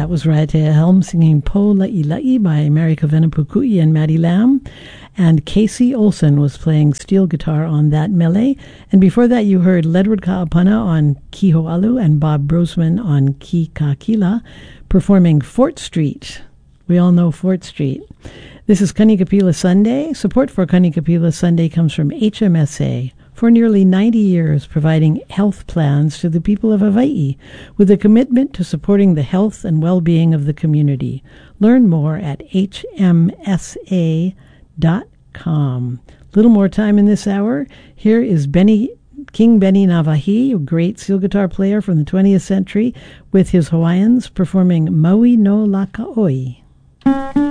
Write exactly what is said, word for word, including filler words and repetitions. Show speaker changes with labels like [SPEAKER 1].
[SPEAKER 1] That was Raiatea Helm singing Po La'i La'i by Marika Venapukui and Maddie Lamb. And Casey Olson was playing steel guitar on that melee. And before that, you heard Ledward Ka'apana on Kiho'alu and Bob Brosman on Ki Kakila performing Fort Street. We all know Fort Street. This is Kanikapila Sunday. Support for Kanikapila Sunday comes from H M S A. For nearly ninety years, providing health plans to the people of Hawaii with a commitment to supporting the health and well-being of the community. Learn more at H M S A dot com. Little more time in this hour. Here is Benny King Benny Navahi, a great steel guitar player from the twentieth century, with his Hawaiians performing Maui no Lakaoi.